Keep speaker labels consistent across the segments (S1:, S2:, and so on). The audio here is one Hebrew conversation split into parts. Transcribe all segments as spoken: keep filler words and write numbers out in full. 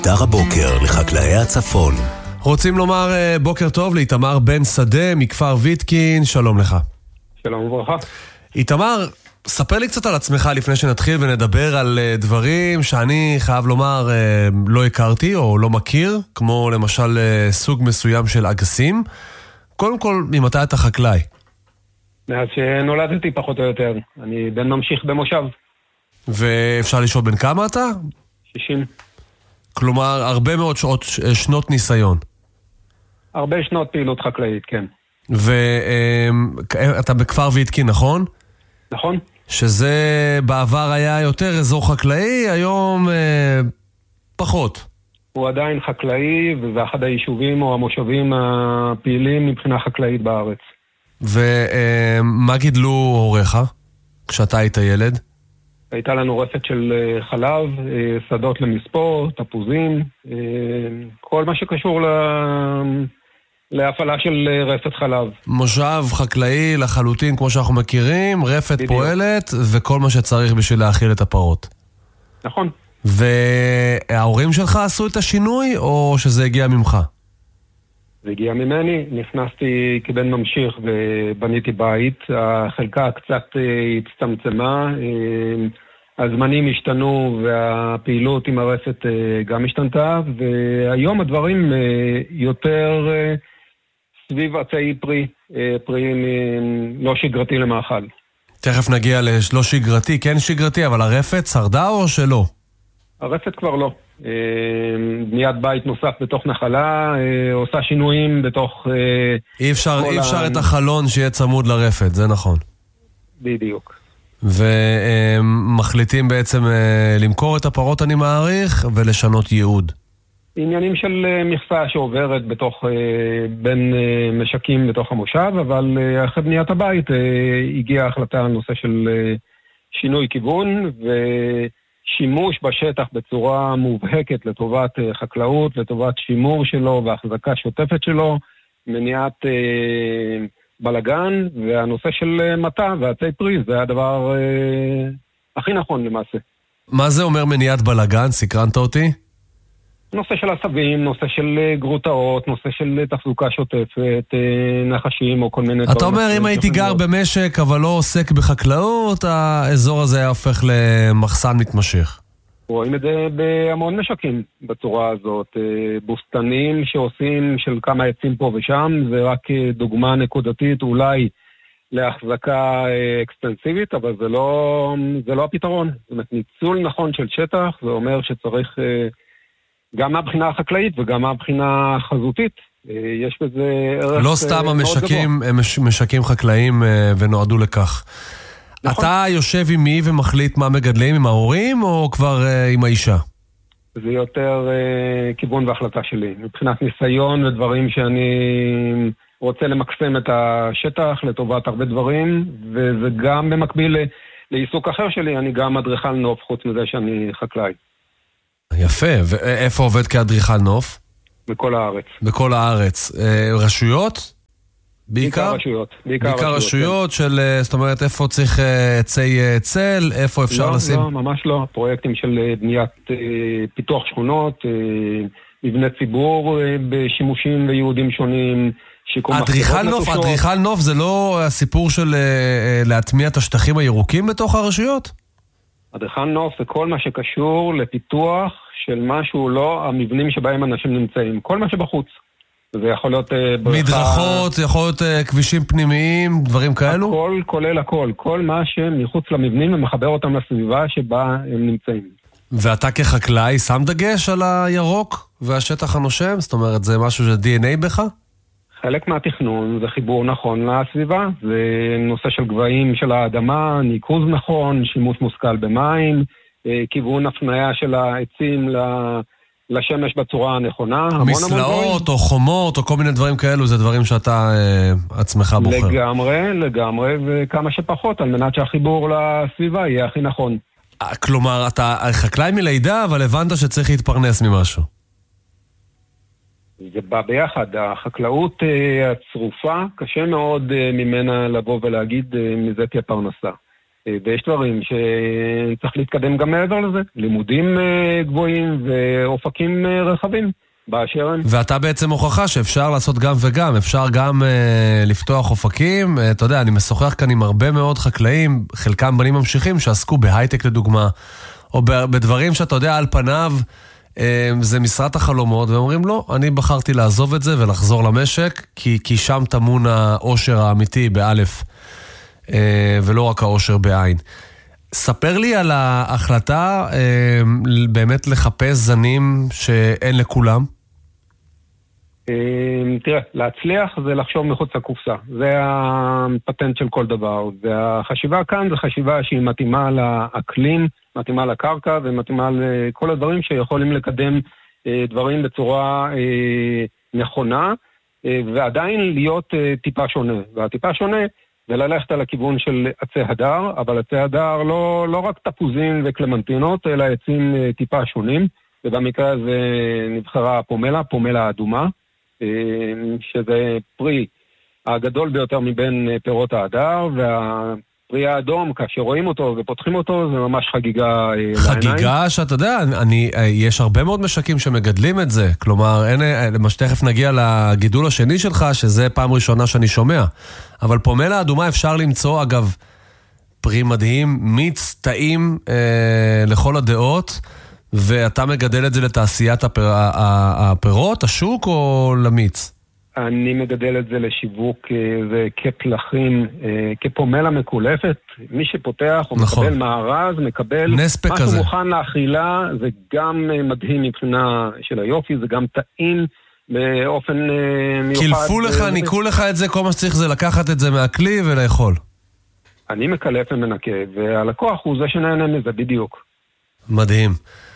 S1: דר הבוקר לחקלאי הצפון.
S2: רוצים לומר בוקר טוב לאיתמר בן שדה מכפר ויטקין, שלום לך.
S3: שלום וברכה.
S2: איתמר, ספר לי קצת על עצמך לפני שנתחיל ונדבר על דברים שאני חייב לומר לא הכרתי או לא מכיר, כמו למשל סוג מסוים של אגסים. קודם כל, ממתי אתה חקלאי?
S3: מאז שנולדתי פחות או יותר. אני בן ממשיך במושב.
S2: ואפשר לשאול בן כמה אתה?
S3: שישים.
S2: כלומר, הרבה מאוד שעות, שנות ניסיון.
S3: הרבה שנות פעילות חקלאית, כן.
S2: ואתה בכפר ויטקין, נכון?
S3: נכון.
S2: שזה בעבר היה יותר אזור חקלאי, היום אה, פחות.
S3: הוא עדיין חקלאי, וזה אחד היישובים או המושבים הפעילים מבחינה חקלאית בארץ.
S2: ומה גידלו הוריך כשאתה היית ילד?
S3: הייתה לנו רפת של חלב, שדות למספור, תפוזים, כל מה שקשור ל... להפעלה של רפת חלב.
S2: מושב חקלאי לחלוטין כמו שאנחנו מכירים, רפת בדיוק. פועלת וכל מה שצריך בשביל להאכיל את הפרות.
S3: נכון.
S2: וההורים שלך עשו את השינוי או שזה הגיע ממך?
S3: זה הגיע ממני, נכנסתי כבן ממשיך ובניתי בית, החלקה קצת הצטמצמה, הזמנים השתנו והפעילות עם הרפת גם השתנתה, והיום הדברים יותר סביב עצי פרי, פרי לא שגרתי למאכל.
S2: תכף נגיע ללא שגרתי, כן שגרתי, אבל הרפת שרדה או שלא?
S3: הרפת כבר לא. בניית בית נוסף בתוך נחלה, עושה שינויים בתוך...
S2: אי אפשר, אי אפשר ה... את החלון שיהיה צמוד לרפת, זה נכון.
S3: בדיוק.
S2: ומחליטים בעצם למכור את הפרות אני מעריך ולשנות ייעוד.
S3: עניינים של מכסה שעוברת בתוך, בין משקים בתוך המושב, אבל אחרי בניית הבית הגיעה ההחלטה על נושא של שינוי כיוון ו... שימוש בשטח בצורה מובהקת לטובת חקלאות, לטובת שימור שלו והחזקה שוטפת שלו, מניעת אה, בלגן, והנושא של מטע ועצי פרי, זה הדבר אה, הכי נכון למעשה.
S2: מה זה אומר מניעת בלגן? סקרנת אותי?
S3: נושא של עשבים, נושא של גרוטאות, נושא של תחזוקה שוטפת, נחשים או כל מיני...
S2: אתה אומר, אם הייתי גר במשק אבל לא עוסק בחקלאות, האזור הזה היה הופך למחסן מתמשך.
S3: רואים את זה בהמון משקים בצורה הזאת. בוסתנים שעושים של כמה עצים פה ושם, זה רק דוגמה נקודתית אולי להחזקה אקסטנסיבית, אבל זה לא, זה לא הפתרון. זאת אומרת, ניצול נכון של שטח, זה אומר שצריך... גם מהבחינה החקלאית וגם מהבחינה החזותית, יש בזה ערך...
S2: לא סתם המשקים הם משקים חקלאיים ונועדו לכך. נכון. אתה יושב עם מי ומחליט מה מגדלים, עם ההורים או כבר עם האישה?
S3: זה יותר כיוון והחלטה שלי. מבחינת ניסיון ודברים שאני רוצה למקסם את השטח לטובת הרבה דברים, וזה גם במקביל לעיסוק אחר שלי, אני גם אדריכל נוף חוץ מזה שאני חקלאי.
S2: יפה, ואיפה עובד כאדריכל נוף?
S3: בכל הארץ.
S2: בכל הארץ. רשויות? בעיקר?
S3: בעיקר רשויות.
S2: בעיקר, בעיקר רשויות כן. של, זאת אומרת, איפה צריך עצי צל, איפה אפשר
S3: לא,
S2: לשים?
S3: לא, ממש לא. פרויקטים של בניית פיתוח שכונות, מבנה ציבור בשימושים וייעודים שונים,
S2: אדריכל נוף, אדריכל נוף זה לא הסיפור של להטמיע את השטחים הירוקים בתוך הרשויות?
S3: אדריכל נוף זה כל מה שקשור לפיתוח של משהו לא המבנים שבהם אנשים נמצאים. כל מה שבחוץ. זה יכול להיות...
S2: מדרכות, זה יכול להיות כבישים פנימיים, דברים כאלו?
S3: הכל כולל הכל. כל מה שמחוץ למבנים ומחבר אותם לסביבה שבה הם נמצאים.
S2: ואתה כחקלאי שם דגש על הירוק והשטח הנושם? זאת אומרת, זה משהו של די אן איי בך?
S3: חלק מהתכנון זה חיבור נכון לסביבה, זה נושא של גבהים של האדמה, ניקוז נכון, שימוש מושכל במים, כיוון הפניה של העצים לשמש בצורה הנכונה.
S2: מסלעות או חומות או כל מיני דברים כאלו, זה דברים שאתה עצמך בוחר.
S3: לגמרי, לגמרי, וכמה שפחות, על מנת שהחיבור לסביבה יהיה הכי נכון.
S2: כלומר, אתה חקלאי מלידה, אבל הבנת שצריך להתפרנס ממשהו.
S3: זה בא ביחד. החקלאות הצרופה, קשה מאוד ממנה לבוא ולהגיד מזה תהיה פרנסה. ויש דברים שצריך להתקדם גם מעבר לזה, לימודים גבוהים ואופקים רחבים באשר הם.
S2: ואתה בעצם הוכחה שאפשר לעשות גם וגם, אפשר גם uh, לפתוח אופקים, uh, אתה יודע, אני משוחח כאן עם הרבה מאוד חקלאים, חלקם בנים ממשיכים שעסקו בהייטק לדוגמה, או בדברים שאתה יודע על פניו, uh, זה משרת החלומות, ואומרים לא, אני בחרתי לעזוב את זה ולחזור למשק, כי, כי שם תמון האושר האמיתי באלף, uh, ולא רק האושר בעין. ספר לי על ההחלטה אה, באמת לחפש זנים שאין לכולם.
S3: אה, תראה, להצליח זה לחשוב מחוץ לקופסה. זה הפטנט של כל דבר. והחשיבה כאן זה חשיבה שהיא מתאימה לאקלים, מתאימה לקרקע ומתאימה לכל הדברים שיכולים לקדם אה, דברים בצורה אה, נכונה, אה, ועדיין להיות אה, טיפה שונה. והטיפה שונה וללכת על הכיוון של עצי הדר, אבל עצי הדר לא, לא רק תפוזים וקלמנטינות, אלא עצים טיפה שונים, ובמקרה הזה נבחרה פומלה, פומלה האדומה, שזה פרי הגדול ביותר מבין פירות ההדר, והפרי האדום, כאשר רואים אותו ופותחים אותו, זה ממש חגיגה לעיניים.
S2: חגיגה שאתה יודע, אני, יש הרבה מאוד משקים שמגדלים את זה, כלומר, אין, תכף נגיע לגידול השני שלך, שזה פעם ראשונה שאני שומע, אבל פומלה האדומה אפשר למצוא, אגב, פרי מדהים, מיץ, טעים אה, לכל הדעות, ואתה מגדל את זה לתעשיית הפר, הפירות, השוק או למיץ?
S3: אני מגדל את זה לשיווק וכפלחים, כפומלה מקולפת. מי שפותח או נכון. מקבל מערז, מקבל משהו כזה. מוכן לאכילה, זה גם מדהים מבחינה של היופי, זה גם טעים באופן מיוחד.
S2: קילפו לך, ו... ניקו לך את זה, כל מה שצריך זה לקחת את זה מהכלי ולאכול.
S3: אני מקלף ומנקה, והלקוח הוא זה שנהנה מזה בדיוק.
S2: מדהים.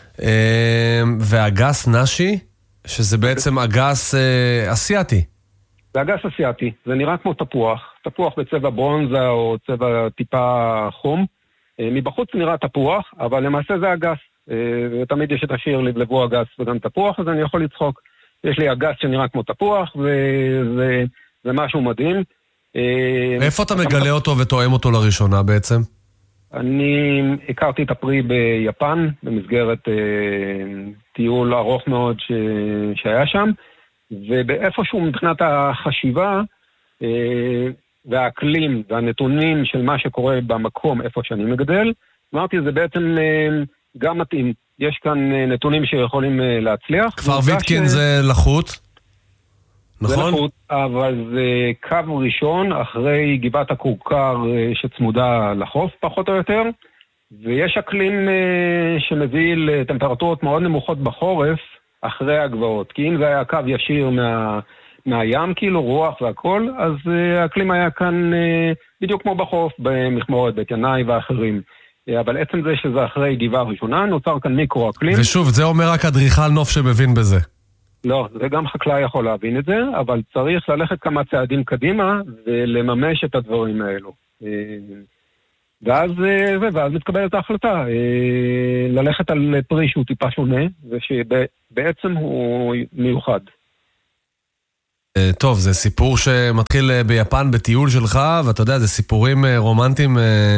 S2: והגס נשי? שזה בעצם אגס אה, אסיאטי.
S3: זה אגס אסיאטי. זה נראה כמו תפוח. תפוח בצבע ברונזה או צבע טיפה חום. אה, מבחוץ נראה תפוח, אבל למעשה זה אגס. אה, ותמיד יש את השיר לבלבו אגס וגם תפוח, אז אני יכול לצחוק. יש לי אגס שנראה כמו תפוח, וזה זה משהו מדהים.
S2: אה, איפה אתה מגלה אותו ותואם אותו לראשונה בעצם?
S3: אני הכרתי את הפרי ביפן, במסגרת אה, טיול ארוך מאוד ש... שהיה שם, ובאיפשהו מבחינת החשיבה אה, והאקלים והנתונים של מה שקורה במקום איפה שאני מגדל, אמרתי, זה בעצם אה, גם מתאים. יש כאן אה, נתונים שיכולים אה, להצליח.
S2: כפר ויטקין ש... זה לחוט? נכון?
S3: זה לחוט, אבל זה קו ראשון אחרי גבעת הכורכר שצמודה לחוף, פחות או יותר, ויש אקלים שמביא לטמפרטורות מאוד נמוכות בחורף אחרי הגבעות, כי אם זה היה קו ישיר מה, מהים, כאילו רוח והכל, אז האקלים היה כאן בדיוק כמו בחוף, במכמורת, בית ינאי ואחרים. אבל עצם זה שזה אחרי גבעה ראשונה, נוצר כאן מיקרו-אקלים.
S2: ושוב, זה אומר רק אדריכל נוף שמבין בזה.
S3: לא, זה גם חקלאי יכול להבין את זה, אבל צריך ללכת כמה צעדים קדימה ולממש את הדברים האלו. ואז, ואז מתקבלת ההחלטה, ללכת על פרי שהוא טיפה שונה, ושבעצם הוא מיוחד.
S2: טוב, זה סיפור שמתחיל ביפן בטיול שלך, ואתה יודע, זה סיפורים רומנטיים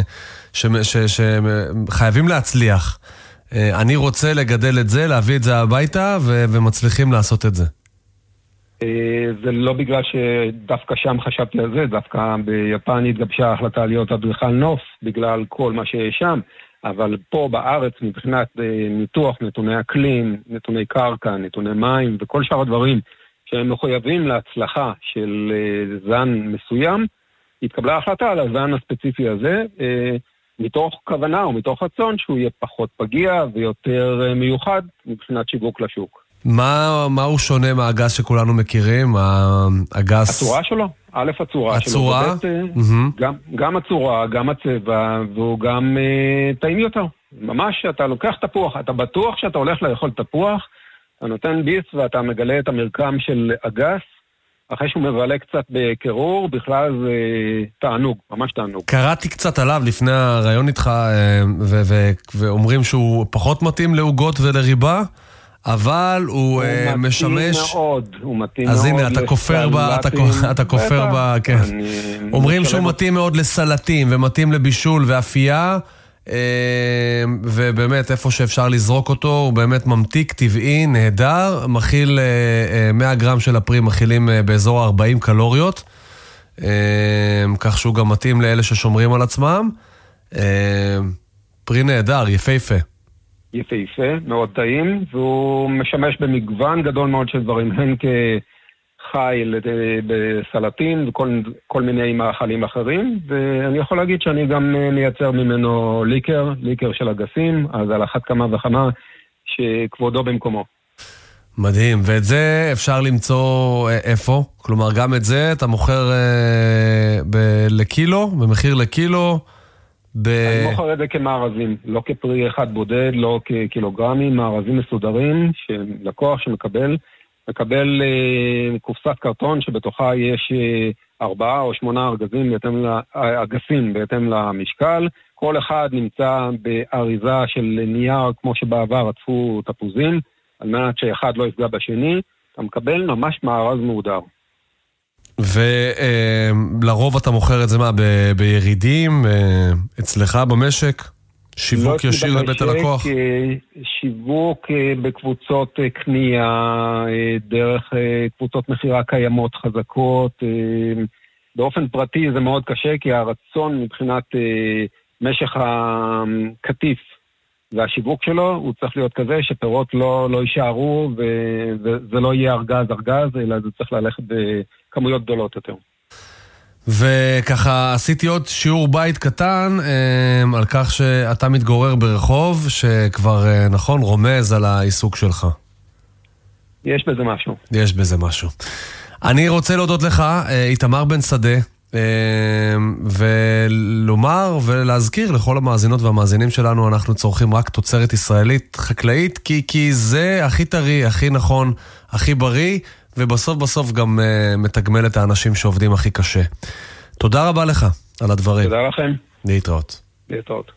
S2: שחייבים להצליח. אני רוצה לגדל את זה, להביא את זה הביתה, ו- ומצליחים לעשות את זה.
S3: זה לא בגלל שדווקא שם חשבתי על זה, דווקא ביפן התגבשה ההחלטה להיות אדריכל נוף, בגלל כל מה שיש שם, אבל פה בארץ מבחינת ניתוח נתוני אקלים, נתוני קרקע, נתוני מים, וכל שאר הדברים שהם מחויבים להצלחה של זן מסוים, התקבלה ההחלטה על הזן הספציפי הזה, מתוך כוונה או מתוך רצון שהוא יהיה פחות פגיע ויותר מיוחד מבחינת שיווק לשוק.
S2: מה, מה הוא שונה מהאגס שכולנו מכירים? האגס...
S3: הצורה שלו. א', הצורה,
S2: הצורה?
S3: שלו. הצורה? Mm-hmm. גם, גם הצורה, גם הצבע, והוא גם uh, טעים יותר. ממש, אתה לוקח תפוח, אתה בטוח שאתה הולך לאכול תפוח, אתה נותן ביס ואתה מגלה את המרקם של אגס, אחרי שהוא מבלה קצת בקירור, בכלל זה תענוג, ממש תענוג.
S2: קראתי קצת עליו לפני הרעיון איתך, ו- ו- ואומרים שהוא פחות מתאים לעוגות ולריבה, אבל הוא, הוא משמש...
S3: מתאים מאוד, הוא מתאים
S2: אז
S3: מאוד.
S2: אז הנה, אתה כופר ב... אתה, אתה כופר ב... כן. אומרים שהוא מתאים מאוד לסלטים, ומתאים לבישול ואפייה, ובאמת, איפה שאפשר לזרוק אותו, הוא באמת ממתיק, טבעי, נהדר, מכיל מאה גרם של הפרי, מכילים באזור ארבעים קלוריות, כך שהוא גם מתאים לאלה ששומרים על עצמם. פרי נהדר, יפהפה.
S3: יפהפה, מאוד טעים, והוא משמש במגוון גדול מאוד של דברים, הן כחי בסלטים וכל כל מיני מאכלים אחרים, ואני יכול להגיד שאני גם מייצר ממנו ליקר, ליקר של אגסים, אז על אחת כמה וכמה שכבודו במקומו.
S2: מדהים, ואת זה אפשר למצוא איפה? כלומר, גם את זה אתה מוכר אה, ב- לקילו, במחיר לקילו, ב...
S3: אני מוכר את זה כמארזים, לא כפרי אחד בודד, לא כקילוגרמים, מארזים מסודרים, שלקוח שמקבל, מקבל אה, קופסת קרטון שבתוכה יש אה, ארבעה או שמונה ארגזים בהתאם ל... אגסים בהתאם למשקל, כל אחד נמצא באריזה של נייר כמו שבעבר עטפו תפוזים, על מנת שאחד לא יפגע בשני, אתה מקבל ממש מארז מהודר.
S2: ולרוב אתה מוכר את זה מה, ב- בירידים, אצלך במשק? שיווק
S3: לא
S2: ישיר לבית הלקוח?
S3: שיווק בקבוצות קנייה, דרך קבוצות מחירה קיימות חזקות. באופן פרטי זה מאוד קשה, כי הרצון מבחינת משך הקטיף והשיווק שלו, הוא צריך להיות כזה שפירות לא, לא יישארו, וזה לא יהיה ארגז ארגז, אלא זה צריך ללכת בכמויות גדולות יותר.
S2: וככה עשיתי עוד שיעור בית קטן על כך שאתה מתגורר ברחוב שכבר נכון רומז על העיסוק שלך.
S3: יש בזה משהו.
S2: יש בזה משהו. אני רוצה להודות לך, איתמר בן שדה, ולומר ולהזכיר לכל המאזינות והמאזינים שלנו, אנחנו צורכים רק תוצרת ישראלית חקלאית, כי, כי זה הכי טרי, הכי נכון, הכי בריא, ובסוף בסוף גם uh, מתגמל את האנשים שעובדים הכי קשה. תודה רבה לך על הדברים.
S3: תודה לכם.
S2: להתראות.
S3: להתראות.